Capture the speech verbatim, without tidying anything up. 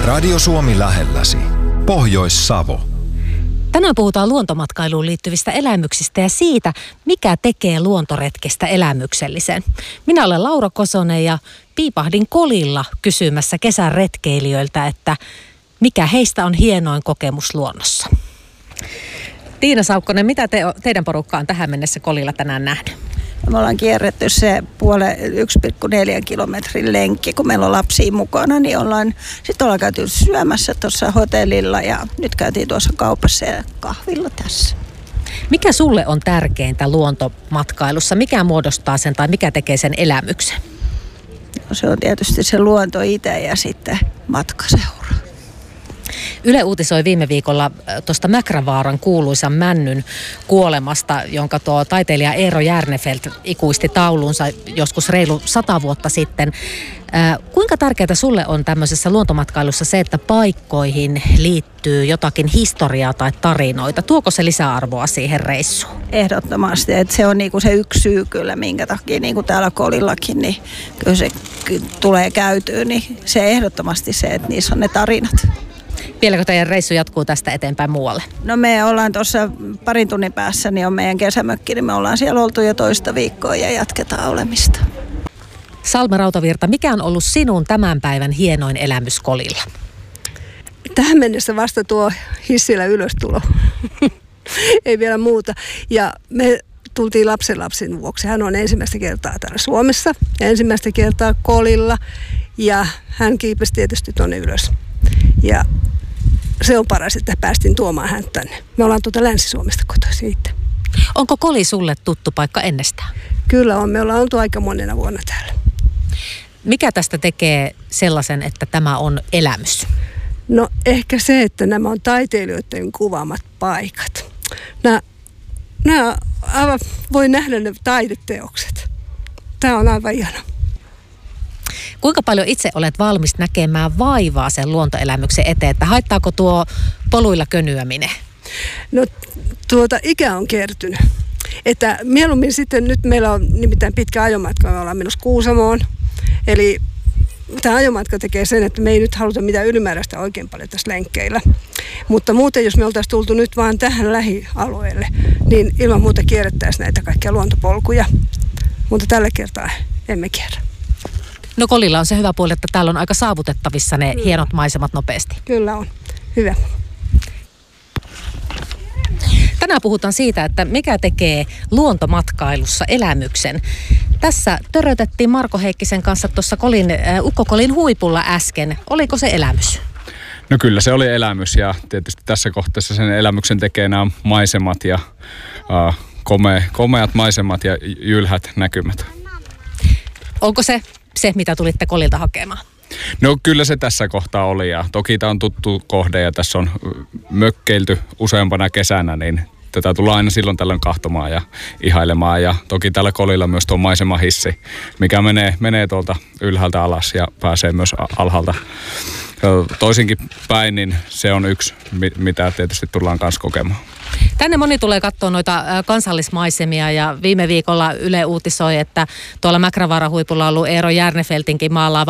Radio Suomi lähelläsi. Pohjois-Savo. Tänään puhutaan luontomatkailuun liittyvistä elämyksistä ja siitä, mikä tekee luontoretkestä elämyksellisen. Minä olen Laura Kosonen ja piipahdin Kolilla kysymässä kesän retkeilijöiltä, että mikä heistä on hienoin kokemus luonnossa. Tiina Saukkonen, mitä te, teidän porukka on tähän mennessä Kolilla tänään nähnyt? Me ollaan kierretty se puole yksi pilkku neljä kilometrin lenkki, kun meillä on lapsia mukana, niin ollaan, sitten ollaan käyty syömässä tuossa hotellilla ja nyt käytiin tuossa kaupassa ja kahvilla tässä. Mikä sulle on tärkeintä luontomatkailussa? Mikä muodostaa sen tai mikä tekee sen elämyksen? No, se on tietysti se luonto itse ja sitten matkaseura. Yle uutisoi viime viikolla tuosta Mäkrävaaran kuuluisan männyn kuolemasta, jonka tuo taiteilija Eero Järnefelt ikuisti tauluunsa joskus reilu sata vuotta sitten. Äh, kuinka tärkeää sulle on tämmöisessä luontomatkailussa se, että paikkoihin liittyy jotakin historiaa tai tarinoita? Tuoko se lisäarvoa siihen reissuun? Ehdottomasti, että se on niinku se yksi syy kyllä, minkä takia niinku täällä Kolillakin, niin kyllä se tulee käytyä, niin se ehdottomasti se, että niissä on ne tarinat. Vieläkö teidän reissu jatkuu tästä eteenpäin muualle? No me ollaan tuossa parin tunnin päässä, niin on meidän kesämökki, niin me ollaan siellä oltu jo toista viikkoa ja jatketaan olemista. Salme Rautavirta, mikä on ollut sinun tämän päivän hienoin elämys Kolilla? Tähän mennessä vasta tuo hissillä ylöstulo. Ei vielä muuta. Ja me tultiin lapsenlapsen vuoksi. Hän on ensimmäistä kertaa täällä Suomessa ja ensimmäistä kertaa Kolilla. Ja hän kiipesi tietysti tuonne ylös. Ja se on paras, että päästin tuomaan hän tänne. Me ollaan tuota Länsi-Suomesta kotoisin itse. Onko Koli sulle tuttu paikka ennestään? Kyllä on. Me ollaan oltu aika monena vuonna täällä. Mikä tästä tekee sellaisen, että tämä on elämys? No ehkä se, että nämä on taiteilijoiden kuvaamat paikat. Nämä, nämä aivan, voi nähdä ne taideteokset. Tämä on aivan ihana. Kuinka paljon itse olet valmis näkemään vaivaa sen luontoelämyksen eteen, että haittaako tuo poluilla könyäminen? No tuota ikä on kertynyt. Että mieluummin sitten nyt meillä on nimittäin pitkä ajomatka, me ollaan menossa Kuusamoon. Eli tämä ajomatka tekee sen, että me ei nyt haluta mitään ylimääräistä oikein paljon tässä lenkkeillä. Mutta muuten, jos me oltaisiin tultu nyt vaan tähän lähialueelle, niin ilman muuta kierrettäisiin näitä kaikkia luontopolkuja. Mutta tällä kertaa emme kierrä. No Kolilla on se hyvä puoli, että täällä on aika saavutettavissa ne Kyllä. hienot maisemat nopeasti. Kyllä on. Hyvä. Tänään puhutaan siitä, että mikä tekee luontomatkailussa elämyksen. Tässä törrötettiin Marko Heikkisen kanssa tuossa Kolin, äh, Ukko-Kolin huipulla äsken. Oliko se elämys? No kyllä se oli elämys ja tietysti tässä kohteessa sen elämyksen tekee nämä maisemat ja äh, kome, komeat maisemat ja jylhät näkymät. Onko se se, mitä tulitte Kolilta hakemaan? No kyllä se tässä kohtaa oli ja toki tämä on tuttu kohde ja tässä on mökkeilty useampana kesänä, niin tätä tullaan aina silloin tällöin kahtomaan ja ihailemaan. Ja toki täällä Kolilla myös tuo maisemahissi, mikä menee, menee tuolta ylhäältä alas ja pääsee myös alhaalta toisinkin päin, niin se on yksi, mitä tietysti tullaan kanssa kokemaan. Tänne moni tulee katsoa noita kansallismaisemia ja viime viikolla Yle uutisoi, että tuolla Mäkrävaaran huipulla on ollut Eero Järnefeltinkin maalaava